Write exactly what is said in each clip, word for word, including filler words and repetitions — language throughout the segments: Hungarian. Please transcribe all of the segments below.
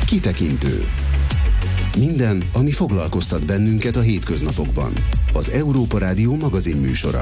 Kitekintő. Minden, ami foglalkoztat bennünket a hétköznapokban. Az Európa Rádió magazinműsora.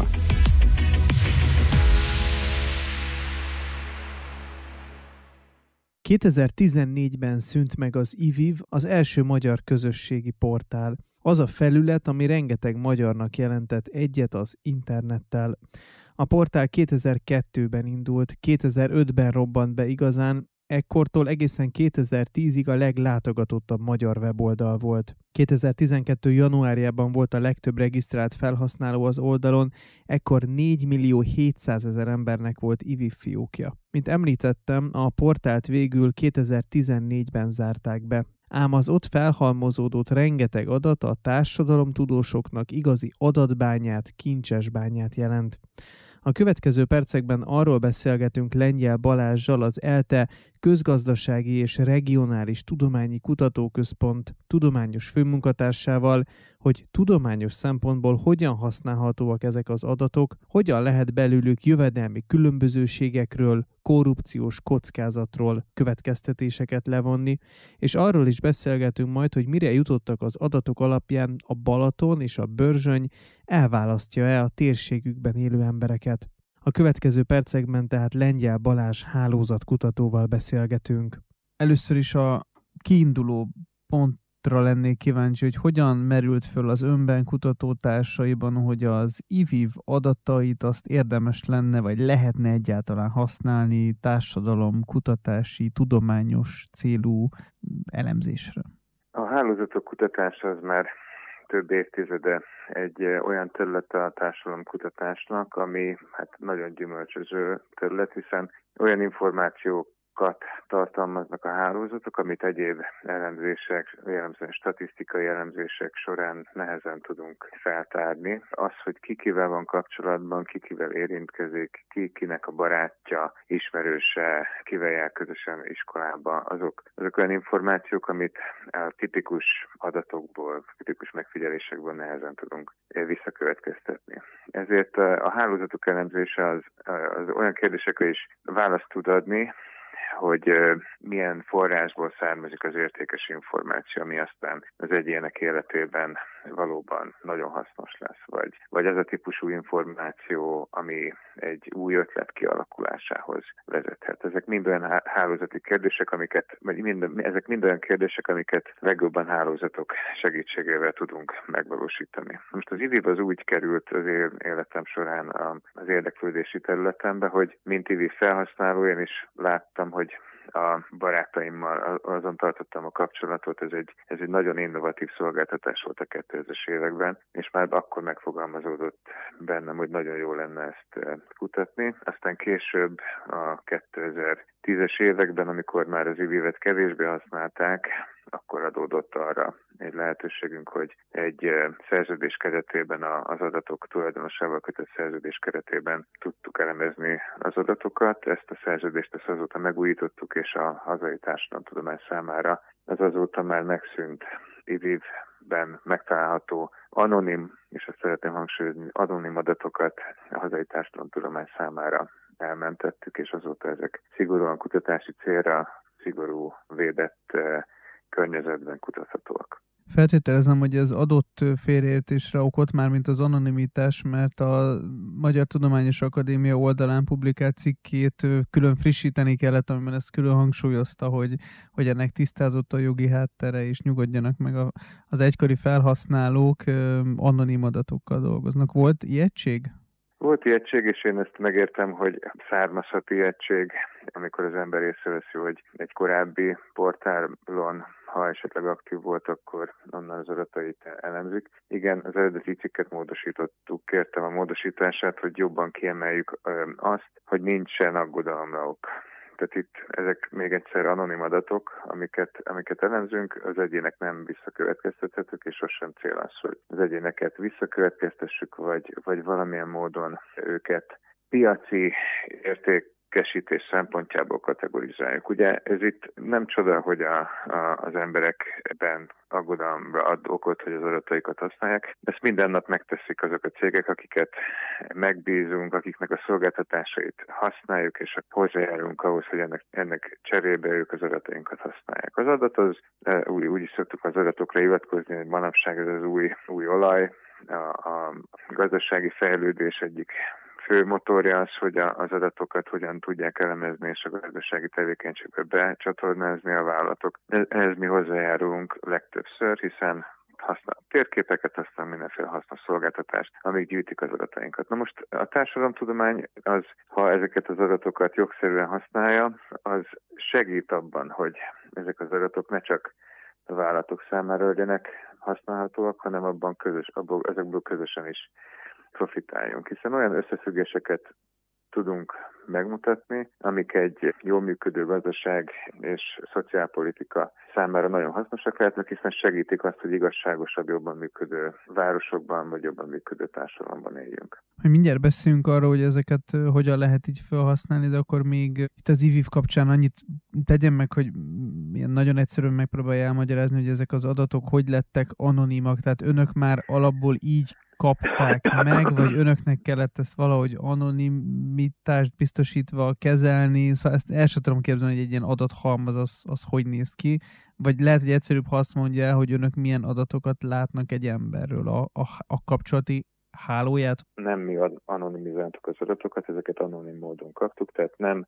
kétezer-tizennégyben szűnt meg az i vé i vé, az első magyar közösségi portál. Az a felület, ami rengeteg magyarnak jelentett egyet az internettel. A portál kétezer-kettőben indult, kétezer-ötben robbant be igazán, ekkortól egészen kétezer-tízig a leglátogatottabb magyar weboldal volt. kétezer-tizenkettő januárjában volt a legtöbb regisztrált felhasználó az oldalon, ekkor négymillió hétszázezer embernek volt i vé i vé fiókja. Mint említettem, a portált végül kétezer-tizennégyben zárták be. Ám az ott felhalmozódott rengeteg adat a társadalomtudósoknak igazi adatbányát, kincses bányát jelent. A következő percekben arról beszélgetünk Lengyel Balázssal, az ELTE Közgazdasági és Regionális Tudományi Kutatóközpont tudományos főmunkatársával, hogy tudományos szempontból hogyan használhatóak ezek az adatok, hogyan lehet belőlük jövedelmi különbözőségekről, korrupciós kockázatról következtetéseket levonni, és arról is beszélgetünk majd, hogy mire jutottak az adatok alapján a Balaton és a Börzsöny, elválasztja-e a térségükben élő embereket. A következő percekben tehát Lengyel Balázs hálózatkutatóval beszélgetünk. Először is a kiinduló pontra lennék kíváncsi, hogy hogyan merült föl az önben kutatótársaiban, hogy az i vé i vé adatait azt érdemes lenne, vagy lehetne egyáltalán használni társadalom, kutatási, tudományos célú elemzésre. A hálózatok kutatása az már több évtizede egy olyan terület a társadalomkutatásnak, ami hát nagyon gyümölcsöző terület, hiszen olyan információkat tartalmaznak a hálózatok, amit egyéb elemzések, jellemzően statisztikai elemzések során nehezen tudunk feltárni. Az, hogy ki kivel van kapcsolatban, ki kivel érintkezik, ki kinek a barátja, ismerőse, kivel jár közösen iskolába, azok, azok olyan információk, amit a tipikus adatokból, tipikus megfigyelésekből nehezen tudunk visszakövetkeztetni. Ezért a hálózatok elemzése az, az olyan kérdésekre is választ tud adni, hogy milyen forrásból származik az értékes információ, ami aztán az egyének életében valóban nagyon hasznos lesz, vagy, vagy az a típusú információ, ami egy új ötlet kialakulásához vezethet. Ezek mind olyan hálózati kérdések, amiket, vagy mind, ezek mind olyan kérdések, amiket legjobban hálózatok segítségével tudunk megvalósítani. Most az i vé i vé az úgy került az én életem során az érdeklődési területembe, hogy mint i vé i vé felhasználó én is láttam, hogy a barátaimmal azon tartottam a kapcsolatot, ez egy, ez egy nagyon innovatív szolgáltatás volt a kétezres években, és már akkor megfogalmazódott bennem, hogy nagyon jó lenne ezt kutatni. Aztán később a kétezer-tízes években, amikor már az i vé i vé-t kevésbé használták, akkor adódott arra egy lehetőségünk, hogy egy szerződés keretében, az adatok tulajdonosával kötött szerződés keretében tudtuk elemezni az adatokat. Ezt a szerződést ezt azóta megújítottuk, és a hazai társadalomtudomány számára az azóta már megszűnt i vé i vé-ben megtalálható anonim, és azt szeretném hangsúlyozni, anonim adatokat a hazai társadalomtudomány számára elmentettük, és azóta ezek szigorúan kutatási célra, szigorú védett környezetben kutathatóak. Feltételezem, hogy ez adott félreértésre okot már, mint az anonimitás, mert a Magyar Tudományos Akadémia oldalán publikált cikkét külön frissíteni kellett, amiben ezt külön hangsúlyozta, hogy, hogy ennek tisztázott a jogi háttere, és nyugodjanak meg a, az egykori felhasználók anonim adatokkal dolgoznak. Volt ijegység? Volt ijegység, és én ezt megértem, hogy származhat ijegység, amikor az ember észreveszi, hogy egy korábbi portálon, ha esetleg aktív volt, akkor onnan az adatait elemzik. Igen, az eredeti cikket módosítottuk, kértem a módosítását, hogy jobban kiemeljük azt, hogy nincsen aggodalomra ok. Tehát itt ezek még egyszer anonim adatok, amiket, amiket elemzünk, az egyének nem visszakövetkeztethetők, és sosem cél az, hogy az egyéneket visszakövetkeztessük, vagy, vagy valamilyen módon őket piaci érték értékesítés szempontjából kategorizáljuk. Ugye ez itt nem csoda, hogy a, a, az emberekben aggodalomra ad okot, hogy az adataikat használják. Ezt minden nap megteszik azok a cégek, akiket megbízunk, akiknek a szolgáltatásait használjuk, és hozzájárulunk ahhoz, hogy ennek, ennek cserébe ők az adatainkat használják. Az adat az, úgy, úgy is szoktuk az adatokra hivatkozni, hogy manapság ez az új, új olaj, a, a gazdasági fejlődés egyik fő motorja az, hogy az adatokat hogyan tudják elemezni és a gazdasági tevékenységbe becsatornázni a vállalatok. Ehhez mi hozzájárulunk legtöbbször, hiszen használ térképeket, használ mindenféle hasznos szolgáltatást, amíg gyűjtik az adatainkat. Na most a társadalomtudomány az, ha ezeket az adatokat jogszerűen használja, az segít abban, hogy ezek az adatok ne csak a vállalatok számára legyenek használhatóak, hanem abban közös, abból, ezekből közösen is profitáljunk, hiszen olyan összefüggéseket tudunk megmutatni, amik egy jól működő gazdaság és szociálpolitika számára nagyon hasznosak lehetnek, hiszen segítik azt, hogy igazságosabb, jobban működő városokban vagy jobban működő társadalomban éljünk. Mindjárt beszélünk arról, hogy ezeket hogyan lehet így felhasználni, de akkor még itt az i vé i vé kapcsán annyit tegyen meg, hogy ilyen nagyon egyszerűen megpróbálja elmagyarázni, hogy ezek az adatok hogy lettek anonimak, tehát önök már alapból így kapták meg, vagy önöknek kellett ezt valahogy anonimitást biztosítva kezelni, szóval ezt el sem tudom képzelni, hogy egy ilyen adathalmaz az, az hogy néz ki, vagy lehet, hogy egyszerűbb, ha azt mondja, hogy önök milyen adatokat látnak egy emberről, a, a, a kapcsolati hálóját? Nem mi anonimizáltuk az adatokat, ezeket anonim módon kaptuk, tehát nem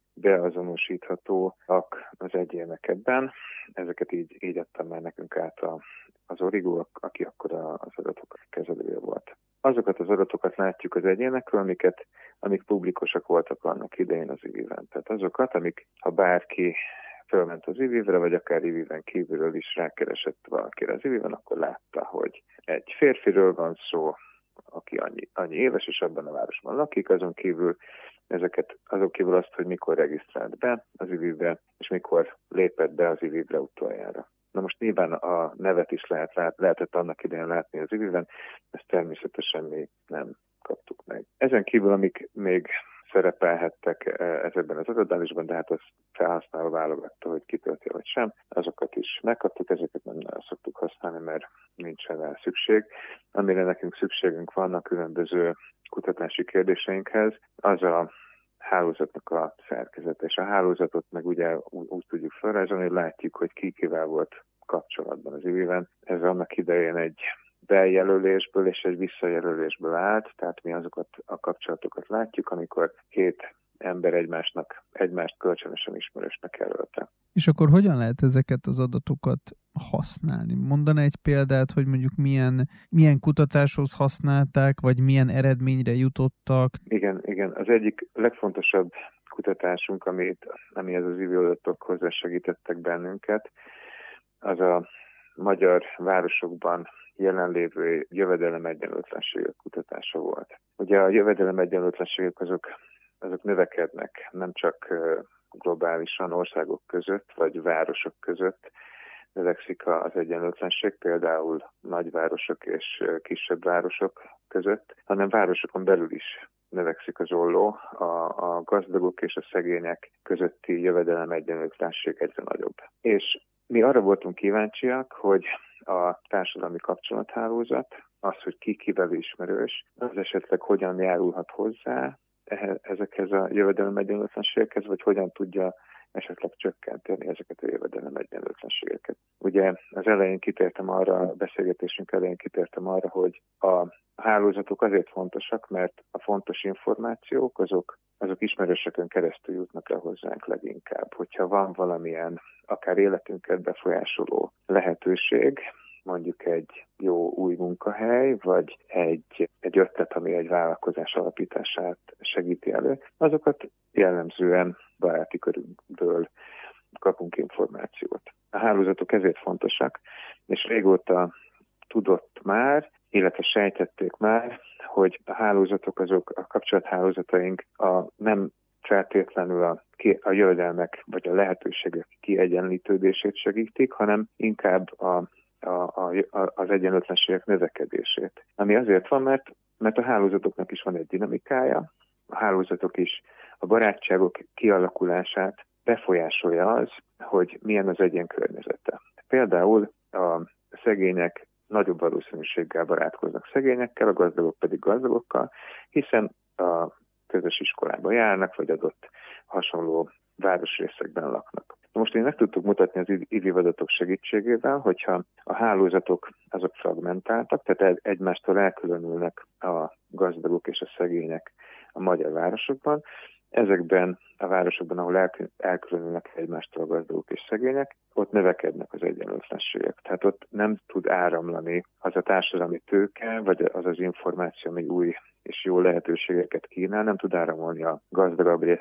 beazonosíthatóak az egyének ebben. Ezeket így, így adtam már nekünk át a, az Origo, aki akkor az adatok kezelője volt. Azokat az adatokat látjuk az egyénekről, amiket, amik publikusak voltak annak idején az i vé i-ben. Tehát azokat, amik, ha bárki fölment az i vé i-re, vagy akár i vé i-ben kívülről is rákeresett valakire az i vé i-ben, akkor látta, hogy egy férfiről van szó, aki annyi, annyi éves, és abban a városban lakik, azon kívül ezeket, azon kívül azt, hogy mikor regisztrált be az i vé i-be, és mikor lépett be az i vé i-be utoljára. Na most nyilván a nevet is lehet, lehetett annak idején látni az i vé i-ben, ezt természetesen mi nem kaptuk meg. Ezen kívül, amik még szerepelhettek ezekben az adatbázisban, de hát az felhasználó válogatta, hogy kitölti vagy sem, azokat is megkaptuk, ezeket nem szoktuk használni, mert nincsen rá szükség. Amire nekünk szükségünk van a különböző kutatási kérdéseinkhez, az a hálózatnak a szerkezete. És a hálózatot meg ugye úgy, úgy tudjuk felrajzolni, hogy látjuk, hogy ki kivel volt kapcsolatban az i vé i-ben. Ez annak idején egy bejelölésből és egy visszajelölésből állt, tehát mi azokat a kapcsolatokat látjuk, amikor két ember egymásnak, egymást kölcsönösen ismerősnek jelölte. És akkor hogyan lehet ezeket az adatokat használni? Mondaná egy példát, hogy mondjuk milyen, milyen kutatáshoz használták, vagy milyen eredményre jutottak? Igen, igen. Az egyik legfontosabb kutatásunk, amit, ami ez az i vé i adatok hozzásegítettek bennünket, az a magyar városokban jelenlévő jövedelem-egyenlőtlenségek kutatása volt. Ugye a jövedelem-egyenlőtlenségek azok, azok növekednek, nem csak globálisan országok között, vagy városok között növekszik az egyenlőtlenség, például nagyvárosok és kisebb városok között, hanem városokon belül is növekszik az olló, a, a gazdagok és a szegények közötti jövedelem-egyenlőtlenség egyre nagyobb. És mi arra voltunk kíváncsiak, hogy a társadalmi kapcsolathálózat, az, hogy ki kivel ismerős, az esetleg hogyan járulhat hozzá ezekhez a jövedelem-egyenlőtlenségekhez, vagy hogyan tudja esetleg csökkenteni ezeket a jövedelem-egyenlőtlenségeket. Ugye az elején kitértem arra, a beszélgetésünk elején kitértem arra, hogy a hálózatok azért fontosak, mert a fontos információk azok, azok ismerősökön keresztül jutnak el hozzánk leginkább. Hogyha van valamilyen, akár életünket befolyásoló lehetőség, mondjuk egy jó új munkahely, vagy egy, egy ötlet, ami egy vállalkozás alapítását segíti elő, azokat jellemzően baráti körünkből kapunk információt. A hálózatok ezért fontosak, és régóta tudott már, illetve sejtették már, hogy a hálózatok, azok a kapcsolathálózataink a nem feltétlenül a, a jövedelmek vagy a lehetőségek kiegyenlítődését segítik, hanem inkább a A, a, az egyenlőtlenségek növekedését. Ami azért van, mert, mert a hálózatoknak is van egy dinamikája, a hálózatok is a barátságok kialakulását befolyásolja az, hogy milyen az egyén környezete. Például a szegények nagyobb valószínűséggel barátkoznak szegényekkel, a gazdagok pedig gazdagokkal, hiszen a közös iskolába járnak, vagy adott hasonló városrészekben laknak. Most én meg tudtuk mutatni az I V I adatok segítségével, hogyha a hálózatok azok fragmentáltak, tehát egymástól elkülönülnek a gazdagok és a szegények a magyar városokban, ezekben a városokban, ahol elkülönülnek egymástól a gazdagok és szegények, ott növekednek az egyenlőtlenségek. Tehát ott nem tud áramlani az a társadalmi tőke, vagy az az információ, ami új és jó lehetőségeket kínál, nem tud áramolni a gazdagabb